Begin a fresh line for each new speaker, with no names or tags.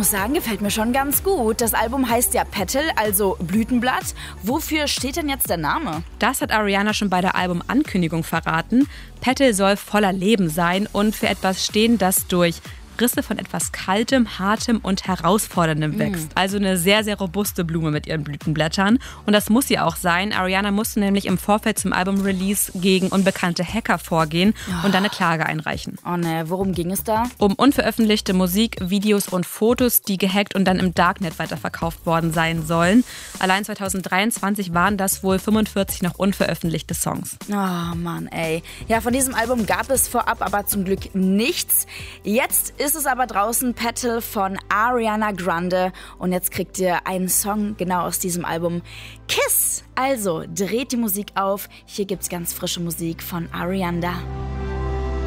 muss sagen, gefällt mir schon ganz gut. Das Album heißt ja Petal, also Blütenblatt. Wofür steht denn jetzt der Name?
Das hat Ariana schon bei der Albumankündigung verraten. Petal soll voller Leben sein und für etwas stehen, das durch Risse von etwas Kaltem, Hartem und Herausforderndem wächst. Also eine sehr, sehr robuste Blume mit ihren Blütenblättern. Und das muss sie auch sein. Ariana musste nämlich im Vorfeld zum Album-Release gegen unbekannte Hacker vorgehen und dann eine Klage einreichen.
Oh ne, worum ging es da?
Um unveröffentlichte Musik, Videos und Fotos, die gehackt und dann im Darknet weiterverkauft worden sein sollen. Allein 2023 waren das wohl 45 noch unveröffentlichte Songs.
Oh Mann, ey. Ja, von diesem Album gab es vorab aber zum Glück nichts. Jetzt ist es aber draußen, Petal von Ariana Grande. Und jetzt kriegt ihr einen Song genau aus diesem Album, Kiss. Also, dreht die Musik auf. Hier gibt's ganz frische Musik von Ariana.